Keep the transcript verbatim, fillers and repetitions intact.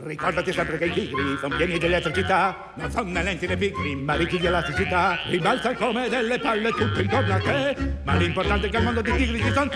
Ricordati sempre che i tigri sono pieni di elettricità, non sono né lenti né pigri, ma ricchi di elasticità. Ribalza come delle palle tutto intorno a te, ma l'importante è che al mondo di tigri ci sono